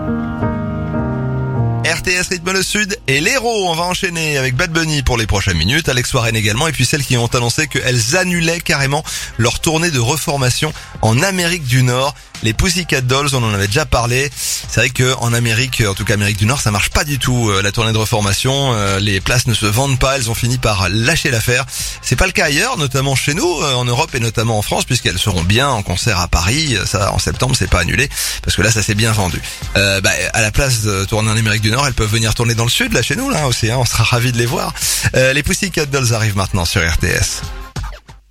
RTS rythme le sud et l'héros, on va enchaîner avec Bad Bunny pour les prochaines minutes, Alex Warren également, et puis celles qui ont annoncé qu'elles annulaient carrément leur tournée de reformation en Amérique du Nord. Les Pussycat Dolls, on en avait déjà parlé. C'est vrai que en Amérique, en tout cas Amérique du Nord, ça marche pas du tout la tournée de reformation. Les places ne se vendent pas, elles ont fini par lâcher l'affaire. C'est pas le cas ailleurs, notamment chez nous, en Europe et notamment en France, puisqu'elles seront bien en concert à Paris. Ça, en septembre, c'est pas annulé, parce que là, ça s'est bien vendu. À la place de tourner en Amérique du Nord, elles peuvent venir tourner dans le sud, là chez nous, là aussi. On sera ravis de les voir. Les Pussycat Dolls arrivent maintenant sur RTS.